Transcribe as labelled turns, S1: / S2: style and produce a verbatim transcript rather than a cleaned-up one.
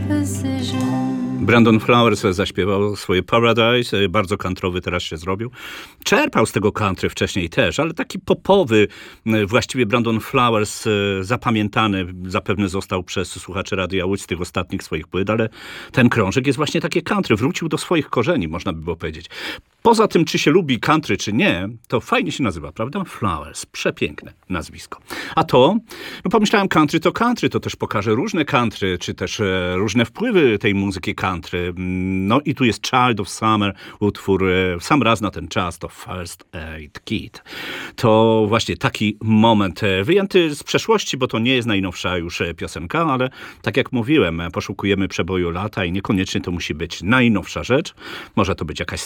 S1: Brandon Flowers zaśpiewał swoje Paradise, bardzo countrywy teraz się zrobił. Czerpał z tego country wcześniej też, ale taki popowy, właściwie Brandon Flowers zapamiętany zapewne został przez słuchaczy Radia Łódź z tych ostatnich swoich płyt, ale ten krążek jest właśnie takie country, wrócił do swoich korzeni, można by było powiedzieć. Poza tym, czy się lubi country, czy nie, to fajnie się nazywa, prawda? Flowers. Przepiękne nazwisko. A to, no pomyślałem, country to country, to też pokaże różne country, czy też e, różne wpływy tej muzyki country. No i tu jest Child of Summer, utwór e, w sam raz na ten czas, to First Aid Kit. To właśnie taki moment e, wyjęty z przeszłości, bo to nie jest najnowsza już e, piosenka, ale tak jak mówiłem, e, poszukujemy przeboju lata i niekoniecznie to musi być najnowsza rzecz. Może to być jakaś